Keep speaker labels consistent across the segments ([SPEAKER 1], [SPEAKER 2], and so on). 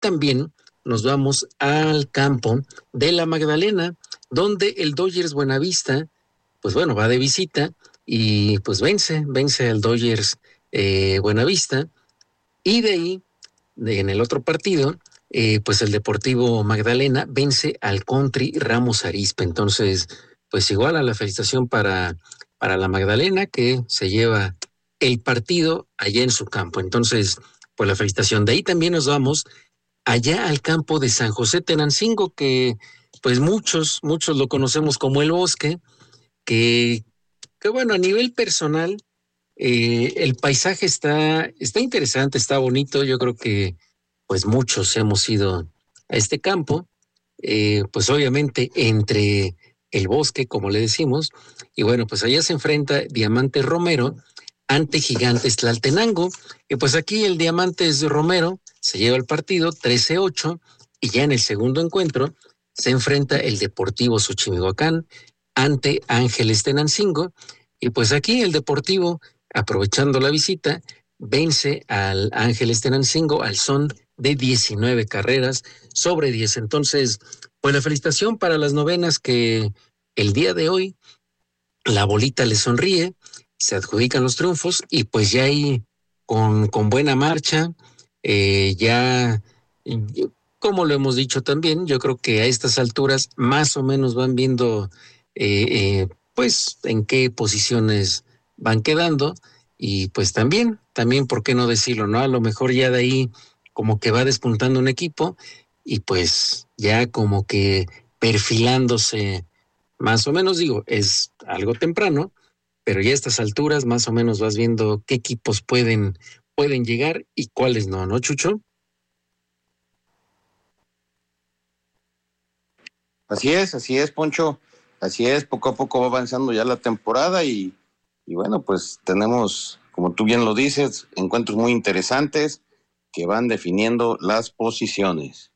[SPEAKER 1] también nos vamos al campo de la Magdalena, donde el Dodgers Buenavista, pues bueno, va de visita y pues vence al Dodgers Buenavista, y de ahí, en el otro partido, pues el Deportivo Magdalena vence al Country Ramos Arizpe. Entonces, pues igual a la felicitación para la Magdalena, que se lleva el partido allá en su campo. Entonces, pues la felicitación. De ahí también nos vamos allá al campo de San José Tenancingo, que pues muchos lo conocemos como el Bosque, que, que bueno, a nivel personal, el paisaje está interesante, está bonito. Yo creo que pues muchos hemos ido a este campo, pues obviamente entre el Bosque, como le decimos, y bueno, pues allá se enfrenta Diamantes Romero ante Gigantes Tlaltenango, y pues aquí el Diamantes Romero se lleva el partido 13-8, y ya en el segundo encuentro se enfrenta el Deportivo Xochimilhuacán ante Ángeles Tenancingo, y pues aquí el Deportivo, aprovechando la visita, vence al Ángeles Tenancingo al son de 19 carreras sobre 10. Entonces, pues la felicitación para las novenas, que el día de hoy la bolita le sonríe, se adjudican los triunfos y pues ya ahí con buena marcha, ya, como lo hemos dicho también, yo creo que a estas alturas más o menos van viendo pues en qué posiciones van quedando, y pues también, ¿por qué no decirlo, no? A lo mejor ya de ahí como que va despuntando un equipo y pues ya como que perfilándose. Más o menos, digo, es algo temprano, pero ya a estas alturas más o menos vas viendo qué equipos pueden llegar y cuáles no, ¿no, Chucho?
[SPEAKER 2] Así es, Poncho. Así es, poco a poco va avanzando ya la temporada y bueno, pues tenemos, como tú bien lo dices, encuentros muy interesantes que van definiendo las posiciones.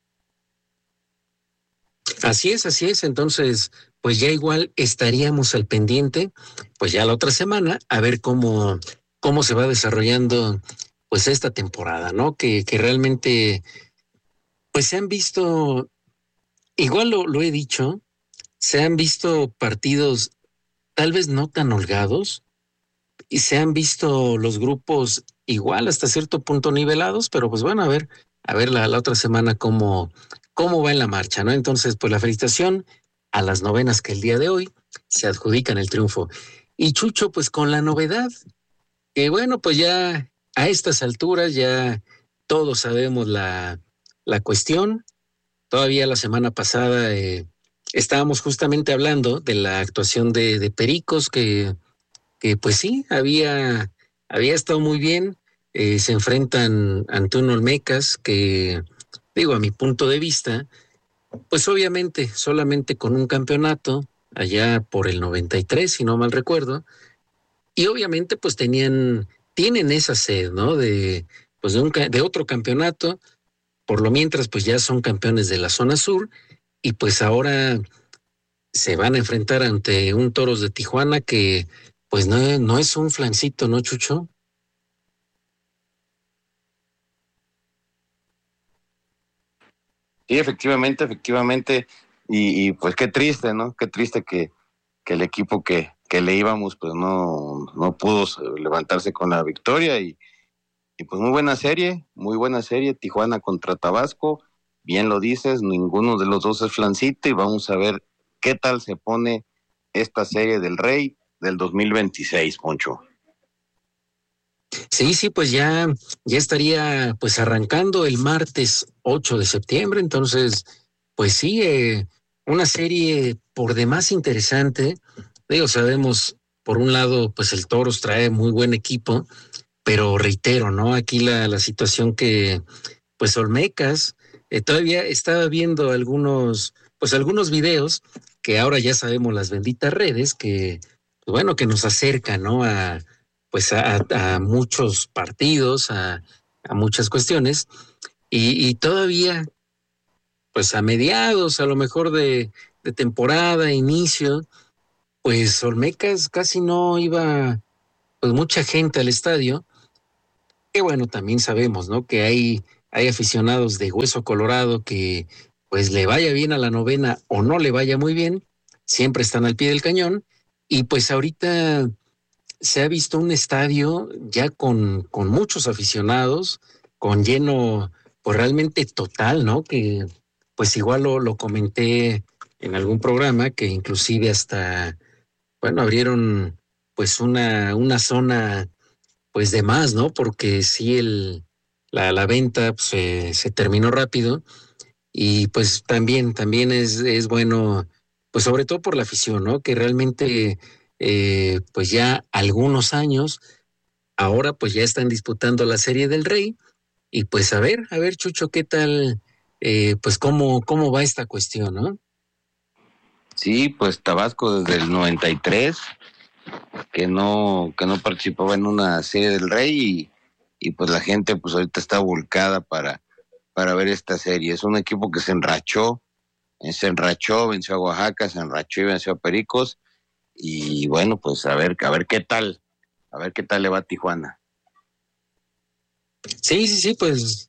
[SPEAKER 1] Así es. Entonces, pues ya igual estaríamos al pendiente, pues ya la otra semana, a ver cómo se va desarrollando pues esta temporada, ¿no? Que realmente, pues se han visto, igual lo he dicho, se han visto partidos tal vez no tan holgados, y se han visto los grupos igual hasta cierto punto nivelados, pero pues bueno, a ver la otra semana cómo va en la marcha, ¿no? Entonces, pues la felicitación a las novenas que el día de hoy se adjudican el triunfo. Y Chucho, pues con la novedad, que bueno, pues ya a estas alturas ya todos sabemos la cuestión. Todavía la semana pasada estábamos justamente hablando de la actuación de Pericos, que pues sí, había estado muy bien. Se enfrentan ante un Olmecas que, digo, a mi punto de vista, pues obviamente solamente con un campeonato allá por el 93, si no mal recuerdo, y obviamente pues tienen esa sed, ¿no? Pues de otro campeonato. Por lo mientras pues ya son campeones de la zona sur, y pues ahora se van a enfrentar ante un Toros de Tijuana que pues no es un flancito, ¿no, Chucho?
[SPEAKER 2] Sí, efectivamente, y pues qué triste, ¿no? Qué triste que el equipo que le íbamos pues no pudo levantarse con la victoria y pues muy buena serie, Tijuana contra Tabasco, bien lo dices, ninguno de los dos es flancito y vamos a ver qué tal se pone esta serie del Rey del 2026, Poncho.
[SPEAKER 1] Sí, pues ya estaría pues arrancando el martes 8 de septiembre. Entonces, pues sí, una serie por demás interesante. Digo, sabemos, por un lado, pues el Toros trae muy buen equipo, pero reitero, ¿no? Aquí la situación que, pues Olmecas, todavía estaba viendo algunos videos, que ahora ya sabemos las benditas redes, que, pues bueno, que nos acercan, ¿no? A muchos partidos, a muchas cuestiones, y todavía, pues a mediados, a lo mejor de temporada, inicio, pues Olmecas casi no iba, pues mucha gente al estadio. Que bueno, también sabemos, ¿no? Que hay aficionados de hueso colorado que pues le vaya bien a la novena o no le vaya muy bien, siempre están al pie del cañón. Y pues ahorita se ha visto un estadio ya con muchos aficionados, con lleno pues realmente total, ¿no? Que pues igual lo comenté en algún programa que inclusive hasta, bueno, abrieron pues una zona pues de más, ¿no? Porque sí la venta pues, se terminó rápido y pues también es bueno, pues sobre todo por la afición, ¿no? Que realmente pues ya algunos años, ahora pues ya están disputando la Serie del Rey y pues a ver Chucho, ¿qué tal? Pues cómo va esta cuestión, ¿no?
[SPEAKER 2] Sí, pues Tabasco desde el 93 que no participaba en una serie del Rey y pues la gente pues ahorita está volcada para ver esta serie. Es un equipo que se enrachó, venció a Oaxaca, se enrachó y venció a Pericos y bueno, pues a ver qué tal le va a Tijuana.
[SPEAKER 1] Sí, pues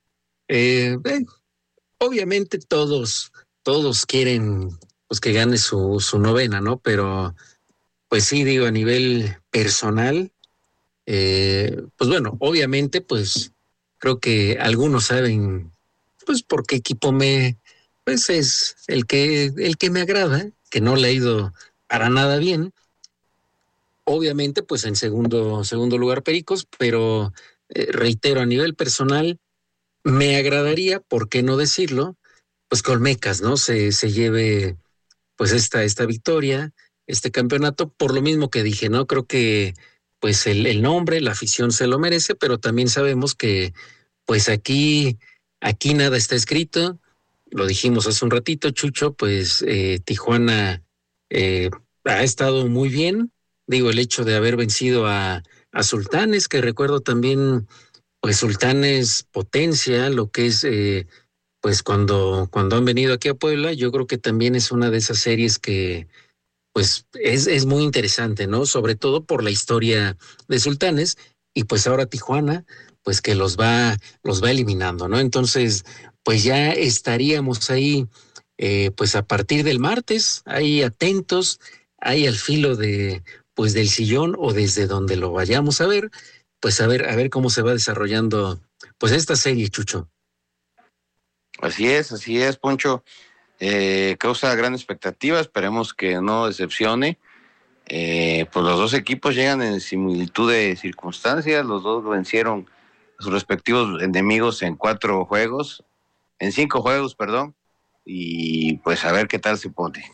[SPEAKER 1] obviamente todos quieren pues que gane su novena, ¿no? Pero pues sí, digo, a nivel personal, pues bueno, obviamente, pues creo que algunos saben, pues por qué equipo pues es el que me agrada, que no le ha ido para nada bien. Obviamente, pues en segundo lugar Pericos, pero reitero, a nivel personal, me agradaría, ¿por qué no decirlo? Pues que Olmecas, ¿no? Se lleve pues esta victoria, este campeonato, por lo mismo que dije, ¿no? Creo que pues el nombre, la afición se lo merece, pero también sabemos que pues aquí nada está escrito, lo dijimos hace un ratito, Chucho, pues Tijuana eh, ha estado muy bien, digo, el hecho de haber vencido a Sultanes, que recuerdo también, pues Sultanes potencia lo que es pues cuando han venido aquí a Puebla, yo creo que también es una de esas series que pues es muy interesante, ¿no? Sobre todo por la historia de Sultanes y pues ahora Tijuana, pues que los va eliminando, ¿no? Entonces, pues ya estaríamos ahí, pues a partir del martes, ahí atentos, ahí al filo pues del sillón o desde donde lo vayamos a ver, pues a ver cómo se va desarrollando, pues esta serie, Chucho.
[SPEAKER 2] Así es, Poncho. Causa gran expectativa, esperemos que no decepcione. Pues los dos equipos llegan en similitud de circunstancias, los dos vencieron a sus respectivos enemigos en 5 juegos, perdón, y pues a ver qué tal se pone.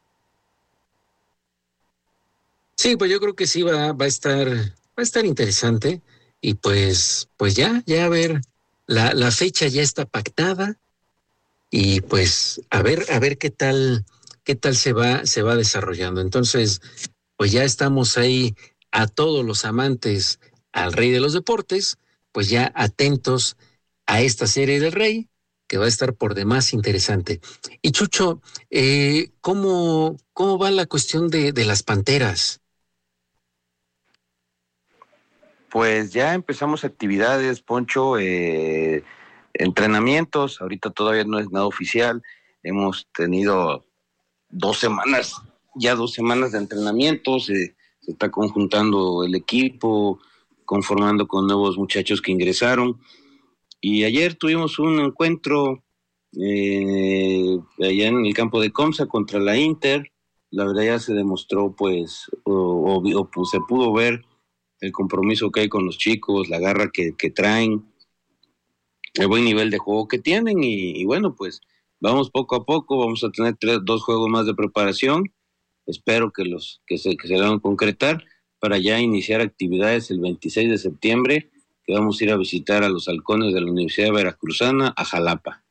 [SPEAKER 1] Sí, pues yo creo que sí va a estar interesante y pues ya a ver, la fecha ya está pactada y pues a ver qué tal se va desarrollando. Entonces, pues ya estamos ahí a todos los amantes al Rey de los Deportes, pues ya atentos a esta serie del Rey, que va a estar por demás interesante. Y Chucho, ¿cómo va la cuestión de las Panteras?
[SPEAKER 2] Pues ya empezamos actividades, Poncho, entrenamientos, ahorita todavía no es nada oficial, hemos tenido 2 semanas, ya 2 semanas de entrenamientos, se está conjuntando el equipo, conformando con nuevos muchachos que ingresaron. Y ayer tuvimos un encuentro allá en el campo de Comsa contra la Inter. La verdad ya se demostró, pues, pues, se pudo ver el compromiso que hay con los chicos, la garra que traen, el buen nivel de juego que tienen y bueno, pues vamos poco a poco, vamos a tener 2 juegos más de preparación, espero que se van a concretar para ya iniciar actividades el 26 de septiembre, que vamos a ir a visitar a los halcones de la Universidad Veracruzana a Jalapa.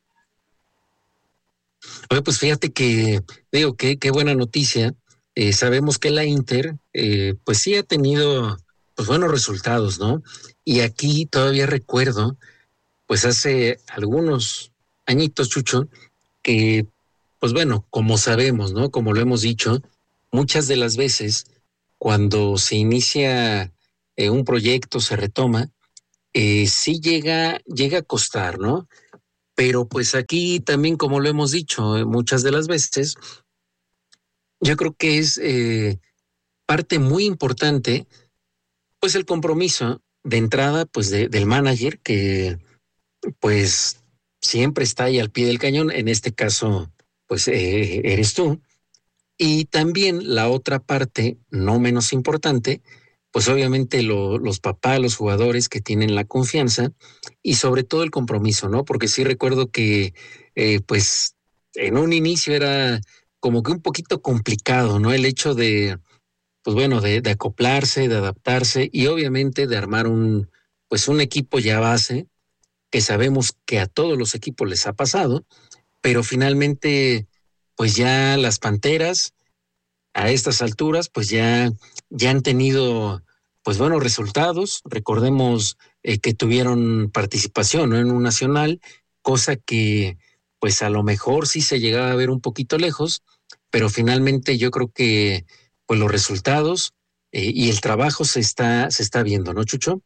[SPEAKER 1] Oye, pues fíjate que, digo, qué buena noticia. Sabemos que la Inter, pues sí ha tenido, pues buenos resultados, ¿no? Y aquí todavía recuerdo, pues hace algunos añitos, Chucho, que, pues bueno, como sabemos, ¿no? Como lo hemos dicho, muchas de las veces cuando se inicia un proyecto, se retoma, sí llega a costar, ¿no? Pero pues aquí también, como lo hemos dicho muchas de las veces, yo creo que es parte muy importante, pues el compromiso de entrada, pues del manager, que pues siempre está ahí al pie del cañón, en este caso, pues eres tú. Y también la otra parte, no menos importante, pues obviamente los papás, los jugadores que tienen la confianza y sobre todo el compromiso, ¿no? Porque sí recuerdo que, pues, en un inicio era como que un poquito complicado, ¿no? El hecho de, pues bueno, de acoplarse, de adaptarse y obviamente de armar pues un equipo ya base, que sabemos que a todos los equipos les ha pasado, pero finalmente, pues ya las Panteras a estas alturas, pues ya han tenido pues buenos resultados. Recordemos que tuvieron participación, ¿no?, en un nacional, cosa que pues a lo mejor sí se llegaba a ver un poquito lejos, pero finalmente yo creo que pues los resultados y el trabajo se está viendo, ¿no, Chucho?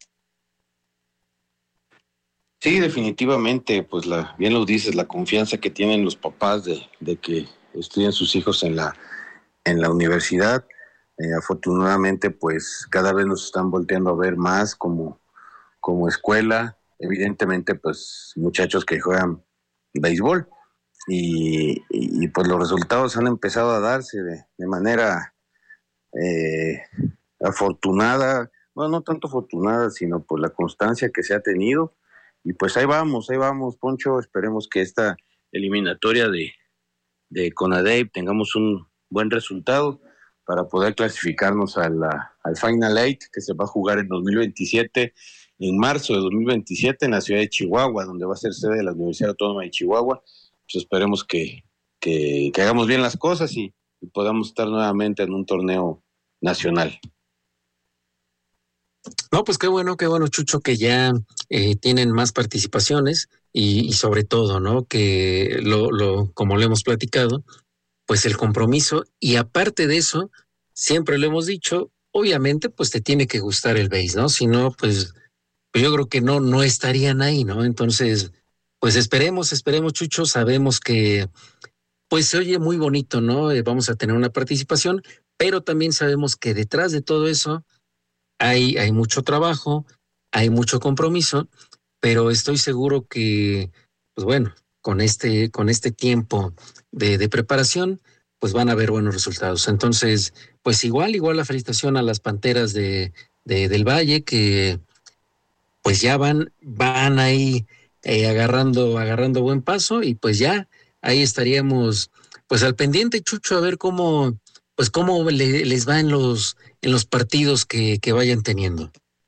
[SPEAKER 2] Sí, definitivamente, pues bien lo dices, la confianza que tienen los papás de que estudien sus hijos en la universidad. Afortunadamente, pues cada vez nos están volteando a ver más como escuela. Evidentemente, pues muchachos que juegan béisbol pues los resultados han empezado a darse de manera eh, afortunada, bueno, no tanto afortunada, sino por la constancia que se ha tenido. Y pues ahí vamos, Poncho. Esperemos que esta eliminatoria de CONADEIP tengamos un buen resultado para poder clasificarnos al Final Eight, que se va a jugar en 2027, en marzo de 2027, en la ciudad de Chihuahua, donde va a ser sede de la Universidad Autónoma de Chihuahua. Pues esperemos que hagamos bien las cosas y podamos estar nuevamente en un torneo nacional.
[SPEAKER 1] No, pues qué bueno, Chucho, que ya tienen más participaciones y sobre todo, ¿no? Que como lo hemos platicado, pues el compromiso y aparte de eso, siempre lo hemos dicho, obviamente pues te tiene que gustar el béis, ¿no? Si no, pues yo creo que no estarían ahí, ¿no? Entonces, pues esperemos, Chucho, sabemos que pues se oye muy bonito, ¿no? Vamos a tener una participación, pero también sabemos que detrás de todo eso hay mucho trabajo, hay mucho compromiso, pero estoy seguro que, pues bueno, con este tiempo de preparación, pues van a haber buenos resultados. Entonces, pues igual la felicitación a las Panteras del Valle, que pues ya van ahí agarrando buen paso, y pues ya ahí estaríamos pues al pendiente, Chucho, a ver pues cómo les va en los partidos que vayan teniendo.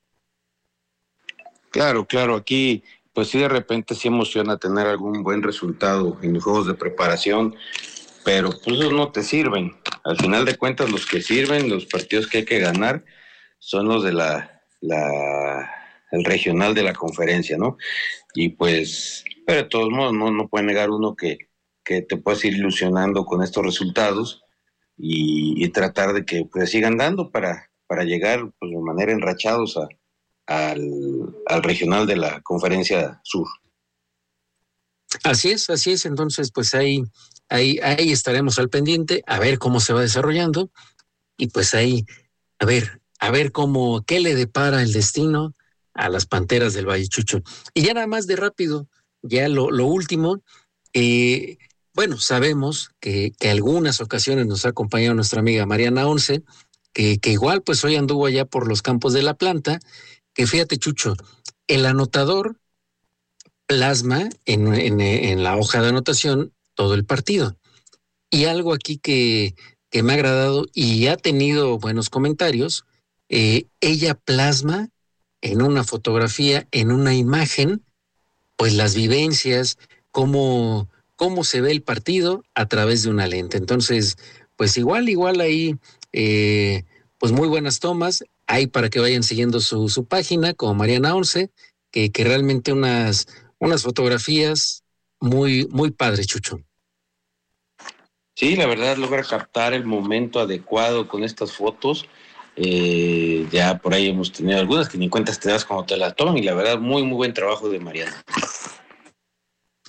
[SPEAKER 2] Claro, aquí pues sí de repente sí emociona tener algún buen resultado en los juegos de preparación, pero pues esos no te sirven. Al final de cuentas los que sirven, los partidos que hay que ganar, son los de el regional de la conferencia, ¿no? Y pues, pero de todos modos no puede negar uno que te puedes ir ilusionando con estos resultados y tratar de que pues sigan dando para llegar pues de manera enrachados al regional de la conferencia sur.
[SPEAKER 1] Así es. Entonces, pues ahí estaremos al pendiente, a ver cómo se va desarrollando, y pues ahí, a ver qué le depara el destino a las Panteras del Valle, Chucho. Y ya nada más de rápido, ya lo último, bueno, sabemos que algunas ocasiones nos ha acompañado nuestra amiga Mariana Once, que igual pues hoy anduvo allá por los campos de la planta, que fíjate, Chucho, el anotador plasma en la hoja de anotación todo el partido. Y algo aquí que me ha agradado y ha tenido buenos comentarios, ella plasma en una fotografía, en una imagen, pues las vivencias, cómo se ve el partido a través de una lente. Entonces, pues igual ahí, pues muy buenas tomas. Hay para que vayan siguiendo su página como Mariana Once, que realmente unas fotografías muy padres, Chucho.
[SPEAKER 2] Sí, la verdad logra captar el momento adecuado con estas fotos. Ya por ahí hemos tenido algunas que ni cuentas te das cuando te las toman y la verdad muy buen trabajo de Mariana.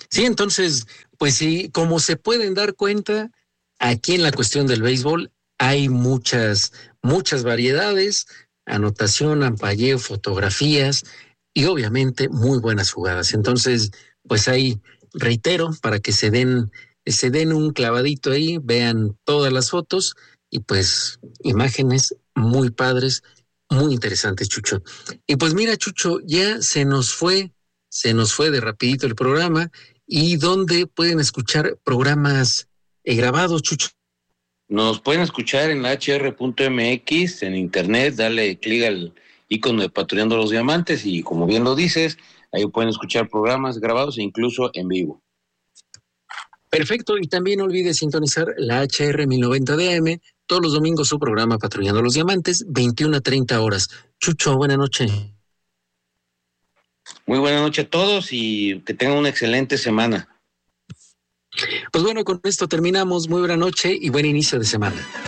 [SPEAKER 1] Sí, entonces, pues sí, como se pueden dar cuenta, aquí en la cuestión del béisbol hay muchas variedades, anotación, ampalleo, fotografías y obviamente muy buenas jugadas. Entonces, pues ahí reitero para que se den un clavadito ahí, vean todas las fotos y pues imágenes muy padres, muy interesantes, Chucho. Y pues mira, Chucho, ya se nos fue de rapidito el programa y dónde pueden escuchar programas grabados, Chucho.
[SPEAKER 3] Nos pueden escuchar en la hr.mx, en internet, dale clic al icono de Patrullando los Diamantes y como bien lo dices, ahí pueden escuchar programas grabados e incluso en vivo.
[SPEAKER 1] Perfecto, y también no olvides sintonizar la HR 1090 de AM todos los domingos su programa Patrullando los Diamantes, 21 a 30 horas. Chucho, buena noche.
[SPEAKER 3] Muy buena noche a todos y que tengan una excelente semana.
[SPEAKER 1] Pues bueno, con esto terminamos. Muy buena noche y buen inicio de semana.